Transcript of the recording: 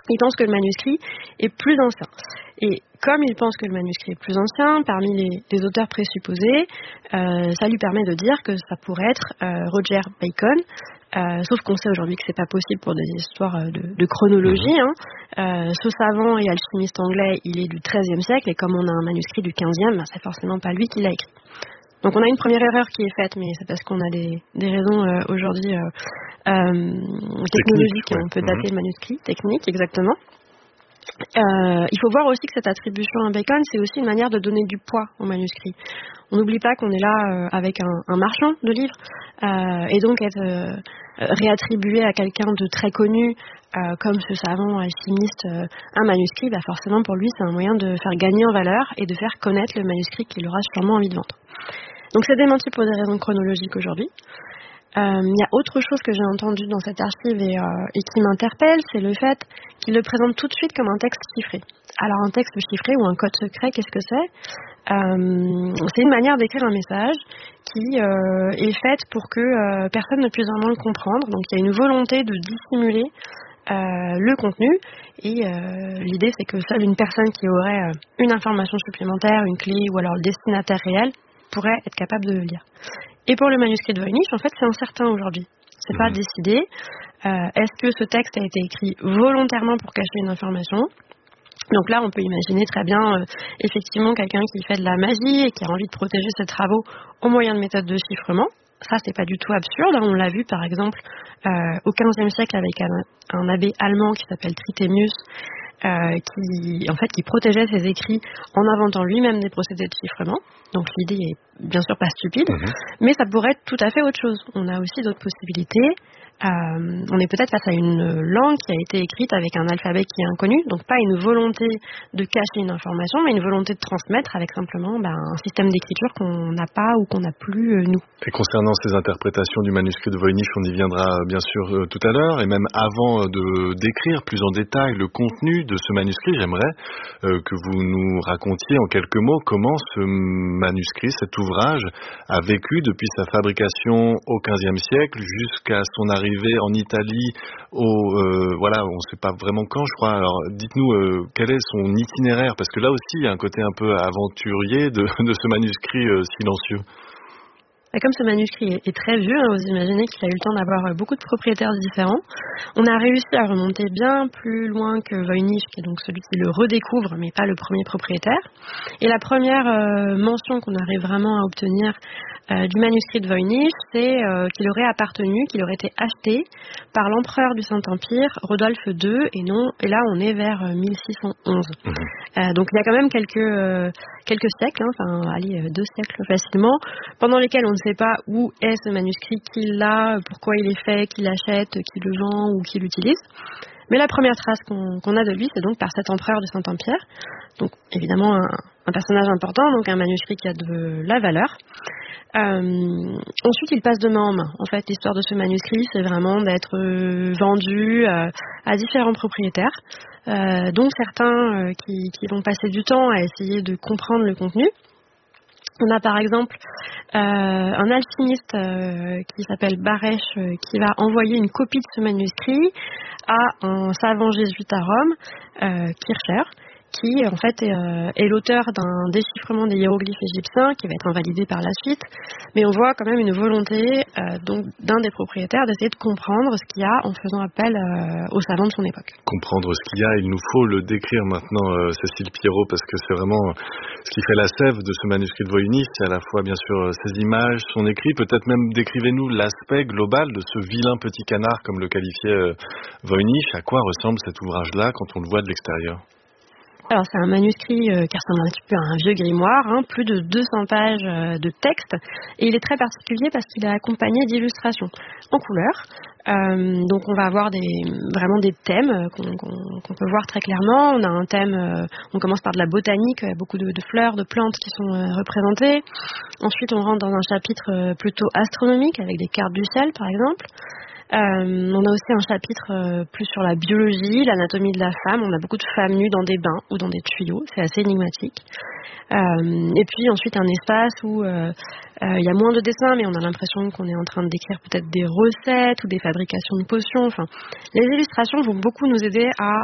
Il pense que le manuscrit est plus ancien. Et comme il pense que le manuscrit est plus ancien, parmi les auteurs présupposés, ça lui permet de dire que ça pourrait être Roger Bacon, sauf qu'on sait aujourd'hui que c'est pas possible pour des histoires de chronologie. Ce savant et alchimiste anglais, il est du XIIIe siècle, et comme on a un manuscrit du XVe, c'est forcément pas lui qui l'a écrit. Donc on a une première erreur qui est faite, mais c'est parce qu'on a des raisons aujourd'hui technologiques. On peut dater le manuscrit, technique, exactement. Il faut voir aussi que cette attribution à Bacon, c'est aussi une manière de donner du poids au manuscrit. On n'oublie pas qu'on est là avec un marchand de livres, et donc être réattribué à quelqu'un de très connu, comme ce savant alchimiste, un manuscrit, forcément pour lui c'est un moyen de faire gagner en valeur et de faire connaître le manuscrit qu'il aura sûrement envie de vendre. Donc c'est démenti pour des raisons chronologiques aujourd'hui. Il y a autre chose que j'ai entendu dans cette archive et qui m'interpelle, c'est le fait qu'il le présente tout de suite comme un texte chiffré. Alors un texte chiffré ou un code secret, qu'est-ce que c'est ? C'est une manière d'écrire un message qui est faite pour que personne ne puisse vraiment le comprendre. Donc il y a une volonté de dissimuler le contenu, et l'idée c'est que seule une personne qui aurait une information supplémentaire, une clé ou alors le destinataire réel pourrait être capable de le lire. Et pour le manuscrit de Voynich, en fait, c'est incertain aujourd'hui. C'est pas décidé. Est-ce que ce texte a été écrit volontairement pour cacher une information ? Donc là, on peut imaginer très bien, effectivement, quelqu'un qui fait de la magie et qui a envie de protéger ses travaux au moyen de méthodes de chiffrement. Ça, c'est pas du tout absurde. On l'a vu, par exemple, au XVe siècle avec un abbé allemand qui s'appelle Trithemius, qui protégeait ses écrits en inventant lui-même des procédés de chiffrement. Donc l'idée est bien sûr pas stupide, mais ça pourrait être tout à fait autre chose. On a aussi d'autres possibilités. On est peut-être face à une langue qui a été écrite avec un alphabet qui est inconnu, donc pas une volonté de cacher une information, mais une volonté de transmettre avec simplement un système d'écriture qu'on n'a pas ou qu'on n'a plus nous. Et concernant ces interprétations du manuscrit de Voynich, on y viendra bien sûr tout à l'heure, et même avant de décrire plus en détail le contenu de ce manuscrit, j'aimerais que vous nous racontiez en quelques mots comment ce manuscrit, cet ouvrage, a vécu depuis sa fabrication au XVe siècle jusqu'à son arrivée en Italie, on ne sait pas vraiment quand, je crois. Alors, dites-nous quel est son itinéraire, parce que là aussi, il y a un côté un peu aventurier de ce manuscrit silencieux. Et comme ce manuscrit est très vieux, vous imaginez qu'il a eu le temps d'avoir beaucoup de propriétaires différents. On a réussi à remonter bien plus loin que Voynich, qui est donc celui qui le redécouvre, mais pas le premier propriétaire. Et la première mention qu'on arrive vraiment à obtenir du manuscrit de Voynich, c'est qu'il aurait été acheté par l'empereur du Saint-Empire, Rodolphe II, et là on est vers 1611. Donc il y a quand même quelques siècles, 2 siècles facilement, pendant lesquels on ne sait pas où est ce manuscrit, qui l'a, pourquoi il est fait, qui l'achète, qui le vend ou qui l'utilise. Mais la première trace qu'on a de lui, c'est donc par cet empereur du Saint-Empire. Donc évidemment un personnage important, donc un manuscrit qui a de la valeur. Ensuite, il passe de main en main. En fait, l'histoire de ce manuscrit, c'est vraiment d'être vendu à différents propriétaires, dont certains qui vont passer du temps à essayer de comprendre le contenu. On a par exemple un alchimiste qui s'appelle Barèche qui va envoyer une copie de ce manuscrit à un savant jésuite à Rome, Kircher, qui en fait est l'auteur d'un déchiffrement des hiéroglyphes égyptiens qui va être invalidé par la suite. Mais on voit quand même une volonté donc d'un des propriétaires d'essayer de comprendre ce qu'il y a en faisant appel aux savants de son époque. Comprendre ce qu'il y a, il nous faut le décrire maintenant, Cécile Pierrot, parce que c'est vraiment ce qui fait la sève de ce manuscrit de Voynich, c'est à la fois bien sûr ses images, son écrit, peut-être même décrivez-nous l'aspect global de ce vilain petit canard, comme le qualifiait Voynich. À quoi ressemble cet ouvrage-là quand on le voit de l'extérieur ? Alors c'est un manuscrit qui ressemble un petit peu à un vieux grimoire, plus de 200 pages de texte, et il est très particulier parce qu'il est accompagné d'illustrations en couleur. Donc on va avoir vraiment des thèmes qu'on peut voir très clairement. On a un thème, on commence par de la botanique, beaucoup de fleurs, de plantes qui sont représentées. Ensuite on rentre dans un chapitre plutôt astronomique avec des cartes du ciel par exemple. On a aussi un chapitre plus sur la biologie, l'anatomie de la femme. On a beaucoup de femmes nues dans des bains ou dans des tuyaux, c'est assez énigmatique. Et puis ensuite un espace où il y a moins de dessins, mais on a l'impression qu'on est en train de décrire peut-être des recettes ou des fabrications de potions. Enfin, les illustrations vont beaucoup nous aider à